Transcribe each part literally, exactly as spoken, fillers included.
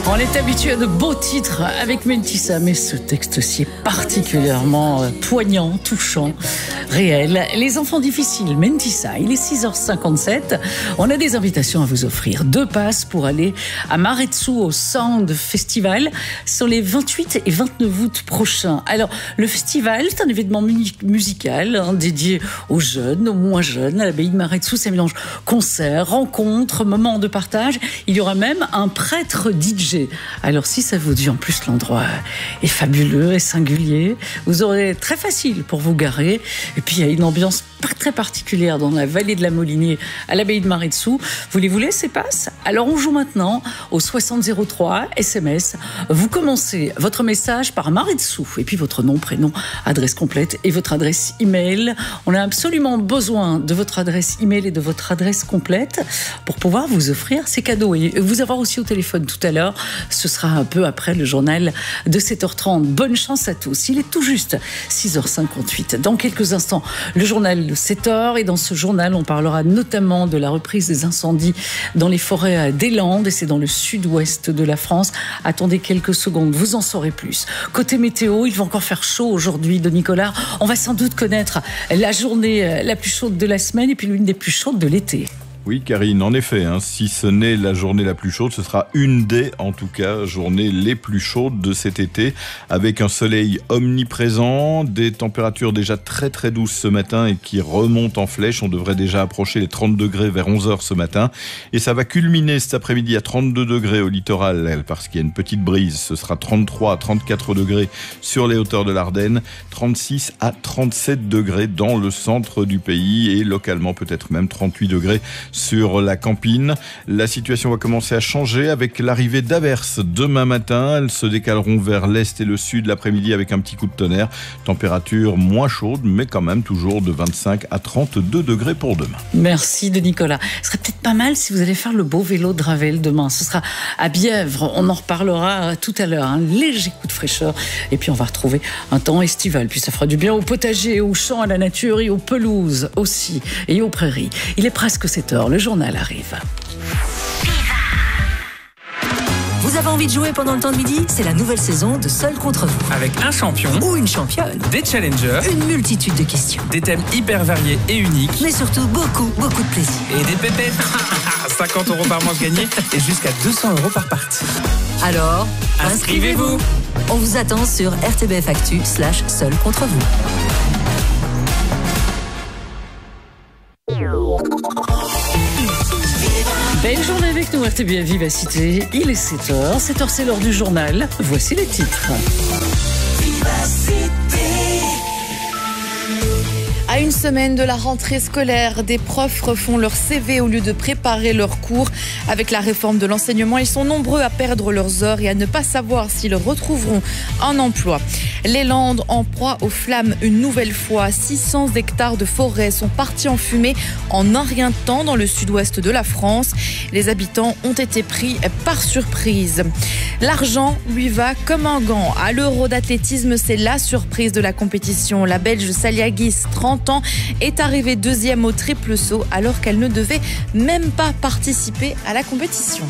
On est habitué à de beaux titres avec Mentissa, mais ce texte-ci est particulièrement poignant, touchant, réel. Les enfants difficiles, Mentissa, il est six heures cinquante-sept. On a des invitations à vous offrir. Deux passes pour aller à Maretsu au Sound Festival sur les vingt-huit et vingt-neuf août prochains. Alors, le festival, c'est un événement musical hein, dédié aux jeunes, aux moins jeunes, à l'abbaye de Maretsu. Ça mélange concerts, rencontres, moments de partage. Il y aura même un prêtre D J. Alors si ça vous dit, en plus l'endroit est fabuleux et singulier, vous aurez très facile pour vous garer. Et puis il y a une ambiance très particulière dans la vallée de la Molinier à l'abbaye de Maretsu. Voulez-vous laisser passe? Alors on joue maintenant au soixante zéro trois S M S. Vous commencez votre message par Maretsu et puis votre nom, prénom, adresse complète et votre adresse email. On a absolument besoin de votre adresse email et de votre adresse complète pour pouvoir vous offrir ces cadeaux et vous avoir aussi au téléphone tout à l'heure. Ce sera un peu après le journal de sept heures trente. Bonne chance à tous. Il est tout juste six heures cinquante-huit. Dans quelques instants, le journal de sept heures. Et dans ce journal, on parlera notamment de la reprise des incendies dans les forêts des Landes. Et c'est dans le sud-ouest de la France. Attendez quelques secondes, vous en saurez plus. Côté météo, il va encore faire chaud aujourd'hui de Nicolas. On va sans doute connaître la journée la plus chaude de la semaine et puis l'une des plus chaudes de l'été. Oui, Karine, en effet, hein, si ce n'est la journée la plus chaude, ce sera une des, en tout cas, journées les plus chaudes de cet été, avec un soleil omniprésent, des températures déjà très très douces ce matin et qui remontent en flèche. On devrait déjà approcher les trente degrés vers onze heures ce matin. Et ça va culminer cet après-midi à trente-deux degrés au littoral, parce qu'il y a une petite brise. Ce sera trente-trois à trente-quatre degrés sur les hauteurs de l'Ardenne, trente-six à trente-sept degrés dans le centre du pays et localement peut-être même trente-huit degrés sur la Campine. La situation va commencer à changer avec l'arrivée d'averses demain matin. Elles se décaleront vers l'est et le sud l'après-midi avec un petit coup de tonnerre. Température moins chaude, mais quand même toujours de vingt-cinq à trente-deux degrés pour demain. Merci de Nicolas. Ce serait peut-être pas mal si vous allez faire le beau vélo de Ravel demain. Ce sera à Bièvre. On en reparlera tout à l'heure. Un léger coup de fraîcheur. Et puis on va retrouver un temps estival. Puis ça fera du bien au potager, aux champs, à la nature et aux pelouses aussi. Et aux prairies. Il est presque sept heures. Le journal arrive. Vous avez envie de jouer pendant le temps de midi? C'est la nouvelle saison de Seul contre vous. Avec un champion ou une championne, des challengers, une multitude de questions, des thèmes hyper variés et uniques, mais surtout beaucoup, beaucoup de plaisir. Et des pépettes. cinquante euros par manche gagnée et jusqu'à deux cents euros par partie. Alors, inscrivez-vous. inscrivez-vous. On vous attend sur R T B F Actu slash Seul contre vous. Belle journée avec nous, R T B F Vivacité. Il est sept heures. sept heures, c'est l'heure du journal. Voici les titres. À une semaine de la rentrée scolaire, des profs refont leur C V au lieu de préparer leurs cours. Avec la réforme de l'enseignement, ils sont nombreux à perdre leurs heures et à ne pas savoir s'ils retrouveront un emploi. Les Landes en proie aux flammes une nouvelle fois. six cents hectares de forêt sont partis en fumée en un rien de temps dans le sud-ouest de la France. Les habitants ont été pris par surprise. L'argent lui va comme un gant. À l'Euro d'athlétisme, c'est la surprise de la compétition. La Belge Saliagis, trente ans, est arrivée deuxième au triple saut alors qu'elle ne devait même pas participer à la compétition.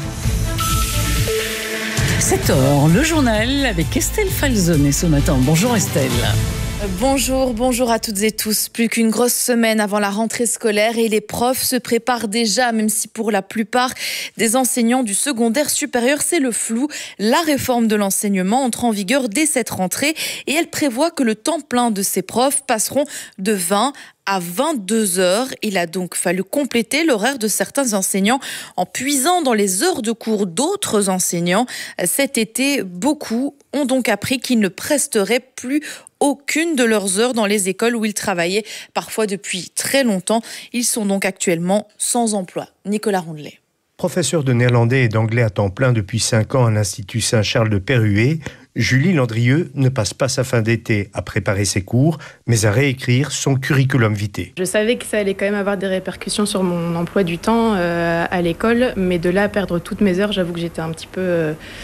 sept heures, le journal avec Estelle Falzonet ce matin. Bonjour Estelle. Bonjour, bonjour à toutes et tous. Plus qu'une grosse semaine avant la rentrée scolaire et les profs se préparent déjà, même si pour la plupart des enseignants du secondaire supérieur, c'est le flou. La réforme de l'enseignement entre en vigueur dès cette rentrée et elle prévoit que le temps plein de ces profs passeront de vingt à vingt-deux heures. Il a donc fallu compléter l'horaire de certains enseignants en puisant dans les heures de cours d'autres enseignants. Cet été, beaucoup ont donc appris qu'ils ne presteraient plus aucune de leurs heures dans les écoles où ils travaillaient, parfois depuis très longtemps. Ils sont donc actuellement sans emploi. Nicolas Rondelet. Professeur de néerlandais et d'anglais à temps plein depuis cinq ans à l'Institut Saint-Charles de Perruet, Julie Landrieux ne passe pas sa fin d'été à préparer ses cours, mais à réécrire son curriculum vitae. Je savais que ça allait quand même avoir des répercussions sur mon emploi du temps euh, à l'école, mais de là à perdre toutes mes heures, j'avoue que j'étais un petit peu... Euh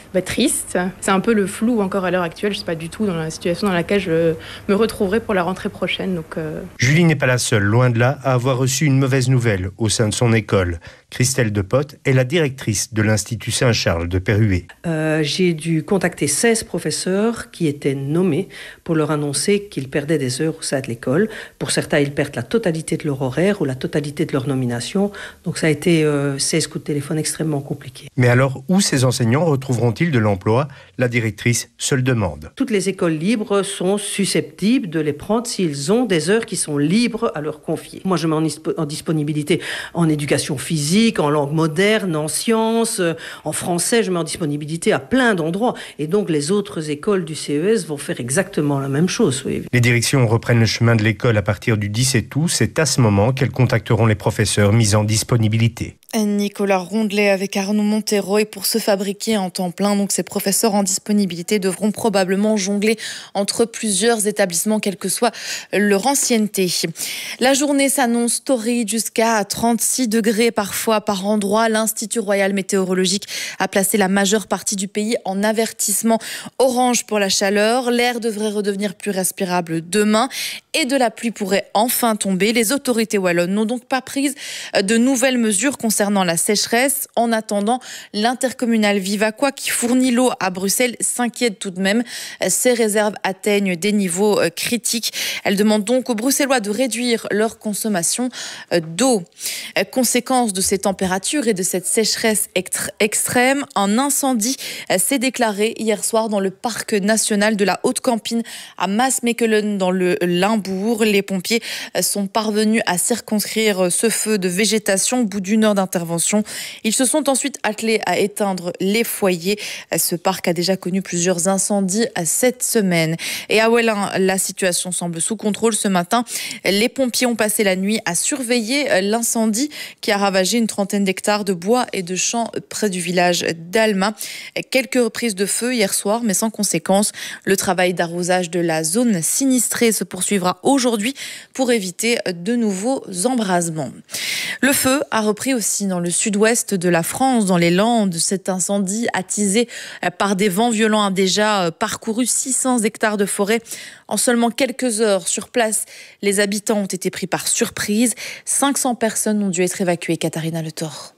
bah, triste. C'est un peu le flou encore à l'heure actuelle. Je ne sais pas du tout dans la situation dans laquelle je me retrouverai pour la rentrée prochaine. Donc, euh... Julie n'est pas la seule, loin de là, à avoir reçu une mauvaise nouvelle au sein de son école. Christelle Depotte est la directrice de l'Institut Saint-Charles de Perruet. Euh, j'ai dû contacter seize professeurs qui étaient nommés pour leur annoncer qu'ils perdaient des heures au sein de l'école. Pour certains, ils perdent la totalité de leur horaire ou la totalité de leur nomination. Donc ça a été euh, seize coups de téléphone extrêmement compliqués. Mais alors, où ces enseignants retrouveront-ils de l'emploi ? La directrice se le demande. Toutes les écoles libres sont susceptibles de les prendre s'ils ont des heures qui sont libres à leur confier. Moi, je mets en, isp- en disponibilité en éducation physique, en langue moderne, en sciences, en français, je mets en disponibilité à plein d'endroits. Et donc, les autres écoles du C E S vont faire exactement la même chose. Oui. Les directions reprennent le chemin de l'école à partir du dix-sept août. C'est à ce moment qu'elles contacteront les professeurs mis en disponibilité. Nicolas Rondelet avec Arnaud Montero, et pour se fabriquer en temps plein, donc ces professeurs en disponibilité devront probablement jongler entre plusieurs établissements, quelle que soit leur ancienneté. La journée s'annonce torride jusqu'à trente-six degrés parfois par endroit. L'Institut Royal Météorologique a placé la majeure partie du pays en avertissement orange pour la chaleur. L'air devrait redevenir plus respirable demain et de la pluie pourrait enfin tomber. Les autorités wallonnes n'ont donc pas pris de nouvelles mesures concernant Concernant la sécheresse. En attendant, l'intercommunale Vivaquois, qui fournit l'eau à Bruxelles, s'inquiète tout de même. Ses réserves atteignent des niveaux critiques. Elle demande donc aux Bruxellois de réduire leur consommation d'eau. Conséquence de ces températures et de cette sécheresse extrême, un incendie s'est déclaré hier soir dans le parc national de la Haute-Campine à Maasmechelen dans le Limbourg. Les pompiers sont parvenus à circonscrire ce feu de végétation au bout d'une heure d'intervention. Ils se sont ensuite attelés à éteindre les foyers. Ce parc a déjà connu plusieurs incendies cette semaine. Et à Ouellin, la situation semble sous contrôle ce matin. Les pompiers ont passé la nuit à surveiller l'incendie qui a ravagé une trentaine d'hectares de bois et de champs près du village d'Alma. Quelques reprises de feu hier soir, mais sans conséquence. Le travail d'arrosage de la zone sinistrée se poursuivra aujourd'hui pour éviter de nouveaux embrasements. Le feu a repris aussi dans le sud-ouest de la France, dans les Landes. Cet incendie attisé par des vents violents a déjà parcouru six cents hectares de forêt en seulement quelques heures. Sur place, les habitants ont été pris par surprise. cinq cents personnes ont dû être évacuées. Katharina Le Thor.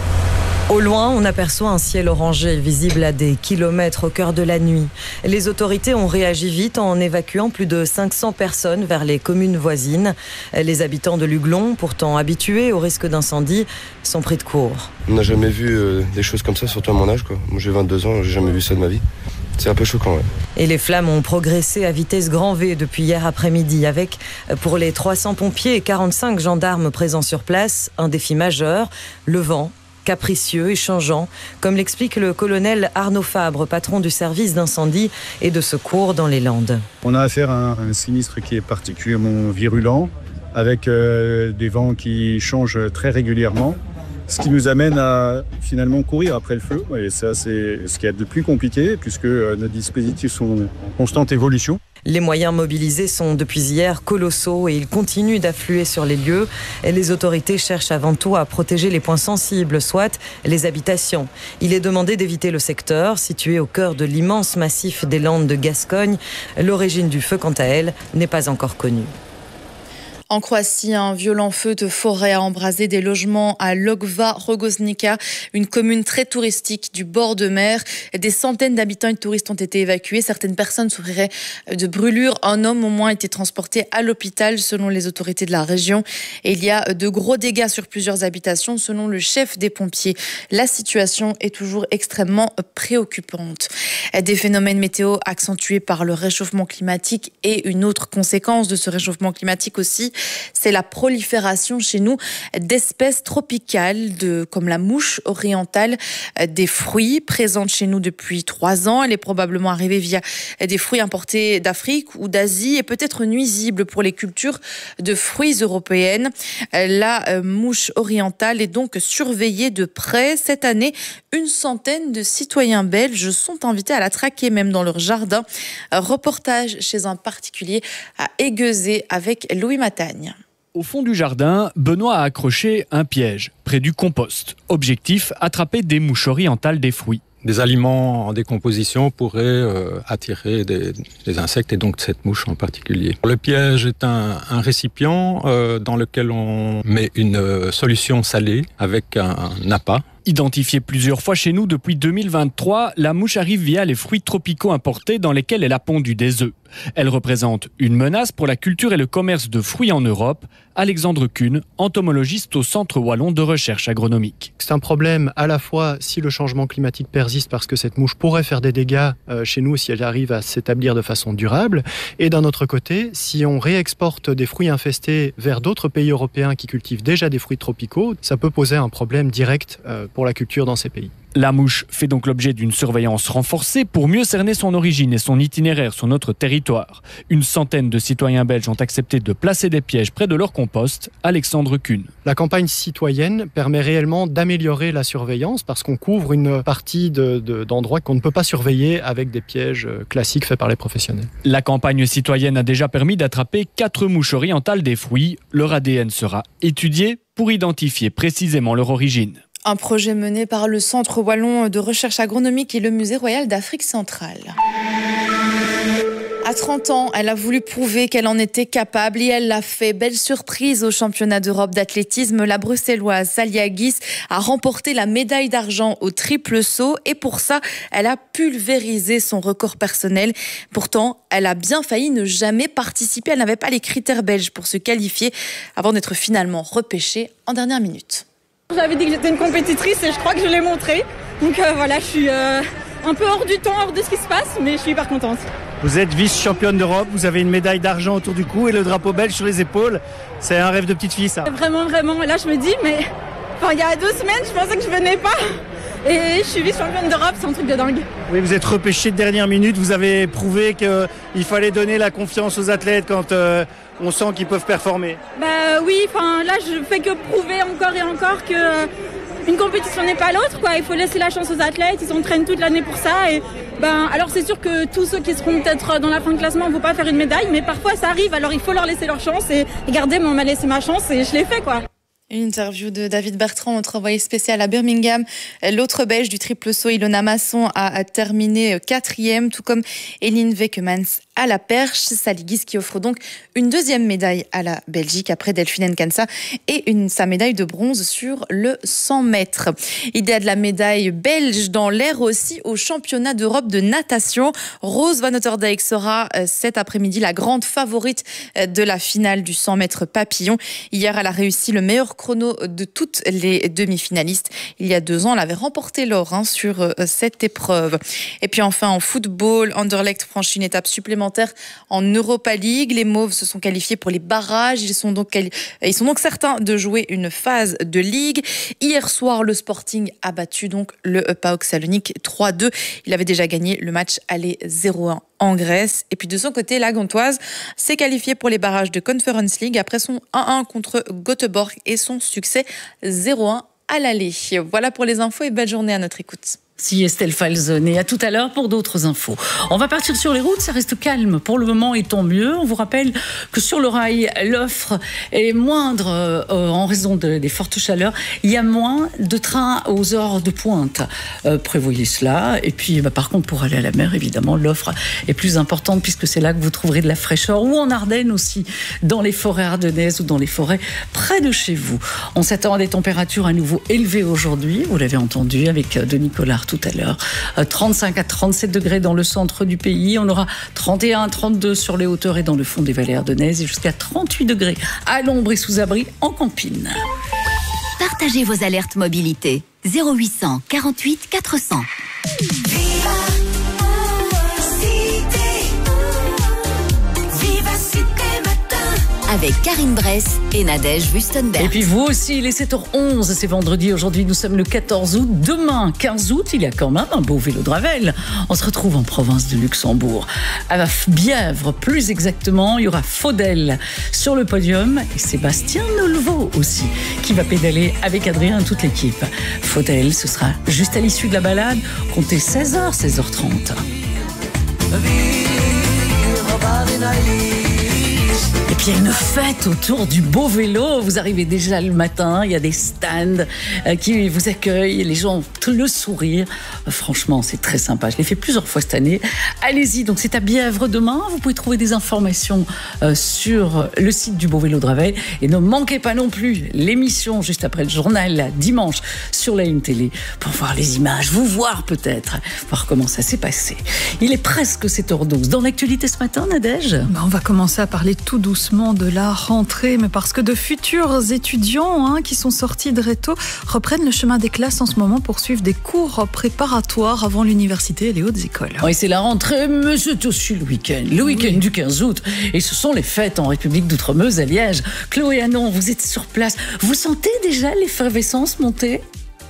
Au loin, on aperçoit un ciel orangé visible à des kilomètres au cœur de la nuit. Les autorités ont réagi vite en évacuant plus de cinq cents personnes vers les communes voisines. Les habitants de Luglon, pourtant habitués au risque d'incendie, sont pris de court. On n'a jamais vu euh, des choses comme ça, surtout à mon âge, quoi. Moi j'ai vingt-deux ans, j'ai jamais vu ça de ma vie. C'est un peu choquant, ouais. Et les flammes ont progressé à vitesse grand V depuis hier après-midi avec, pour les trois cents pompiers et quarante-cinq gendarmes présents sur place, un défi majeur, le vent. Capricieux et changeant, comme l'explique le colonel Arnaud Fabre, patron du service d'incendie et de secours dans les Landes. On a affaire à un sinistre qui est particulièrement virulent, avec euh, des vents qui changent très régulièrement, ce qui nous amène à finalement courir après le feu. Et ça, c'est ce qui est de plus compliqué, puisque euh, nos dispositifs sont en constante évolution. Les moyens mobilisés sont depuis hier colossaux et ils continuent d'affluer sur les lieux. Les autorités cherchent avant tout à protéger les points sensibles, soit les habitations. Il est demandé d'éviter le secteur, situé au cœur de l'immense massif des Landes de Gascogne. L'origine du feu, quant à elle, n'est pas encore connue. En Croatie, un violent feu de forêt a embrasé des logements à Logva Rogoznica, une commune très touristique du bord de mer. Des centaines d'habitants et de touristes ont été évacués. Certaines personnes souffriraient de brûlures. Un homme au moins a été transporté à l'hôpital selon les autorités de la région. Et il y a de gros dégâts sur plusieurs habitations selon le chef des pompiers. La situation est toujours extrêmement préoccupante. Des phénomènes météo accentués par le réchauffement climatique et une autre conséquence de ce réchauffement climatique aussi, c'est la prolifération chez nous d'espèces tropicales de, comme la mouche orientale des fruits, présente chez nous depuis trois ans. Elle est probablement arrivée via des fruits importés d'Afrique ou d'Asie et peut-être nuisible pour les cultures de fruits européennes. La mouche orientale est donc surveillée de près. Cette année, une centaine de citoyens belges sont invités à la traquer même dans leur jardin. Reportage chez un particulier à Aiguezé avec Louis Matagne. Au fond du jardin, Benoît a accroché un piège près du compost. Objectif, attraper des mouches orientales des fruits. des aliments en décomposition pourraient euh, attirer des, des insectes et donc cette mouche en particulier. Le piège est un, un récipient euh, dans lequel on met une euh, solution salée avec un, un appât. Identifiée plusieurs fois chez nous depuis deux mille vingt-trois, la mouche arrive via les fruits tropicaux importés dans lesquels elle a pondu des œufs. Elle représente une menace pour la culture et le commerce de fruits en Europe. Alexandre Kuhn, entomologiste au Centre Wallon de recherche agronomique. C'est un problème à la fois si le changement climatique persiste parce que cette mouche pourrait faire des dégâts euh, chez nous si elle arrive à s'établir de façon durable, et d'un autre côté, si on réexporte des fruits infestés vers d'autres pays européens qui cultivent déjà des fruits tropicaux, ça peut poser un problème direct euh, pour la culture dans ces pays. La mouche fait donc l'objet d'une surveillance renforcée pour mieux cerner son origine et son itinéraire sur notre territoire. Une centaine de citoyens belges ont accepté de placer des pièges près de leur compost. Alexandre Kuhn. La campagne citoyenne permet réellement d'améliorer la surveillance parce qu'on couvre une partie de, de, d'endroits qu'on ne peut pas surveiller avec des pièges classiques faits par les professionnels. La campagne citoyenne a déjà permis d'attraper quatre mouches orientales des fruits. Leur A D N sera étudié pour identifier précisément leur origine. Un projet mené par le Centre Wallon de recherche agronomique et le Musée royal d'Afrique centrale. À trente ans, elle a voulu prouver qu'elle en était capable et elle l'a fait. Belle surprise au championnat d'Europe d'athlétisme. La bruxelloise Saliagis a remporté la médaille d'argent au triple saut et pour ça, elle a pulvérisé son record personnel. Pourtant, elle a bien failli ne jamais participer. Elle n'avait pas les critères belges pour se qualifier avant d'être finalement repêchée en dernière minute. J'avais dit que j'étais une compétitrice et je crois que je l'ai montré. Donc euh, voilà, je suis euh, un peu hors du temps, hors de ce qui se passe, mais je suis hyper contente. Vous êtes vice-championne d'Europe, vous avez une médaille d'argent autour du cou et le drapeau belge sur les épaules. C'est un rêve de petite fille, ça. Vraiment, vraiment. Là, je me dis, mais enfin, il y a deux semaines, je pensais que je venais pas. Et je suis vice-championne d'Europe, c'est un truc de dingue. Oui, vous êtes repêchée de dernière minute, vous avez prouvé qu'il fallait donner la confiance aux athlètes quand euh, on sent qu'ils peuvent performer. Bah oui, enfin là je fais que prouver encore et encore que euh, une compétition n'est pas l'autre, quoi. Il faut laisser la chance aux athlètes, ils s'entraînent toute l'année pour ça. Et ben alors c'est sûr que tous ceux qui seront peut-être dans la fin de classement ne vont pas faire une médaille, mais parfois ça arrive, alors il faut leur laisser leur chance. Et regardez, moi on m'a laissé ma chance et je l'ai fait, quoi. Une interview de David Bertrand, notre envoyé spécial à Birmingham. L'autre belge du triple saut, Ilona Masson, a terminé quatrième, tout comme Eline Wekemans à la perche. Saliagis qui offre donc une deuxième médaille à la Belgique après Delphine Nkansa et une, sa médaille de bronze sur le cent mètres. Idée de la médaille belge dans l'air aussi au championnat d'Europe de natation. Rose Van Otterdijk sera cet après-midi la grande favorite de la finale du cent mètres papillon. Hier, elle a réussi le meilleur chrono de toutes les demi-finalistes. Il y a deux ans, elle avait remporté l'or hein, sur euh, cette épreuve. Et puis enfin, en football, Anderlecht franchit une étape supplémentaire en Europa League. Les Mauves se sont qualifiés pour les barrages. Ils sont donc, quali- Ils sont donc certains de jouer une phase de Ligue. Hier soir, le Sporting a battu donc le PAOK Salonique trois deux. Il avait déjà gagné le match aller zéro un en Grèce. Et puis de son côté, la Gantoise s'est qualifiée pour les barrages de Conference League après son un un contre Göteborg et son succès zéro un à l'aller. Voilà pour les infos et belle journée à notre écoute. Si Estelle Falzon, et à tout à l'heure pour d'autres infos. On va partir sur les routes, ça reste calme pour le moment et tant mieux. On vous rappelle que sur le rail, l'offre est moindre euh, en raison de, des fortes chaleurs. Il y a moins de trains aux heures de pointe. Euh, prévoyez cela. Et puis, bah, par contre, pour aller à la mer, évidemment, l'offre est plus importante puisque c'est là que vous trouverez de la fraîcheur ou en Ardennes aussi, dans les forêts ardennaises ou dans les forêts près de chez vous. On s'attend à des températures à nouveau élevées aujourd'hui. Vous l'avez entendu avec Denis Collard tout à l'heure. trente-cinq à trente-sept degrés dans le centre du pays. On aura trente et un à trente-deux sur les hauteurs et dans le fond des vallées ardennaises et jusqu'à trente-huit degrés à l'ombre et sous abri en campine. Partagez vos alertes mobilité. zéro huit cent quarante-huit quatre cents. Avec Karine Bress et Nadège Wüstenberg. Et puis vous aussi, il est sept heures onze, c'est vendredi. Aujourd'hui, nous sommes le quatorze août. Demain, quinze août, il y a quand même un beau vélo de Ravel. On se retrouve en province de Luxembourg. À Bièvre, plus exactement, il y aura Faudel sur le podium et Sébastien Nolvo aussi, qui va pédaler avec Adrien et toute l'équipe. Faudel, ce sera juste à l'issue de la balade. Comptez seize heures, seize heures trente. Et puis il y a une fête autour du beau vélo. Vous arrivez déjà le matin, il y a des stands qui vous accueillent, les gens ont le sourire. Franchement, c'est très sympa. Je l'ai fait plusieurs fois cette année. Allez-y, donc c'est à Bièvre demain. Vous pouvez trouver des informations sur le site du Beau Vélo de Ravel. Et ne manquez pas non plus l'émission juste après le journal, dimanche, sur la Une Télé, pour voir les images, vous voir peut-être, voir comment ça s'est passé. Il est presque sept heures douze. Dans l'actualité ce matin, Nadège ? On va commencer à parler tout doucement de la rentrée, mais parce que de futurs étudiants hein, qui sont sortis de Réto reprennent le chemin des classes en ce moment pour suivre des cours préparatoires avant l'université et les hautes écoles. Oui, c'est la rentrée, mais c'est aussi le week-end. Le week-end oui. du quinze août. Et ce sont les fêtes en République d'Outremeuse à Liège. Chloé Anon, vous êtes sur place. Vous sentez déjà l'effervescence monter ?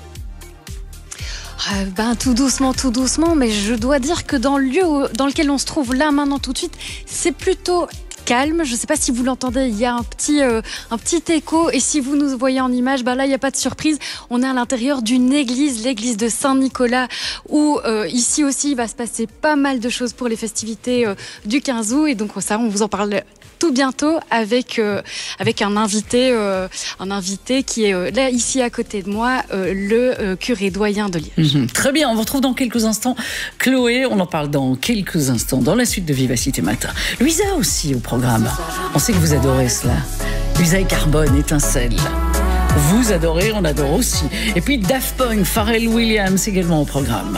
Euh, ben, tout doucement, tout doucement, mais je dois dire que dans le lieu où, dans lequel on se trouve là, maintenant, tout de suite, c'est plutôt calme. Je ne sais pas si vous l'entendez, il y a un petit, euh, un petit écho, et si vous nous voyez en image, ben là, il n'y a pas de surprise. On est à l'intérieur d'une église, l'église de Saint-Nicolas, où euh, ici aussi, il va se passer pas mal de choses pour les festivités euh, du quinze août, et donc ça, on vous en parle tout bientôt avec, euh, avec un invité, euh, un invité qui est euh, là, ici à côté de moi, euh, le euh, curé doyen de Liège. Mmh, très bien, on vous retrouve dans quelques instants. Chloé, on en parle dans quelques instants, dans la suite de Vivacité Matin. Luisa aussi au programme. On sait que vous adorez cela. Luisa et Carbone, Étincelle. Vous adorez, on adore aussi. Et puis Daft Punk, Pharrell Williams également au programme.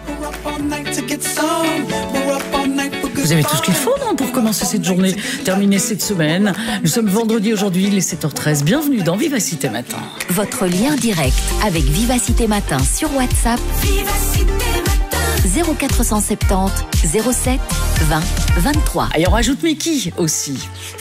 Vous avez tout ce qu'il faut, non, pour commencer cette journée, terminer cette semaine. Nous sommes vendredi aujourd'hui, il est sept heures treize. Bienvenue dans Vivacité Matin. Votre lien direct avec Vivacité Matin sur WhatsApp. Vivacité Matin. zéro quatre cent soixante-dix zéro sept vingt vingt-trois. Et on rajoute Mickey aussi.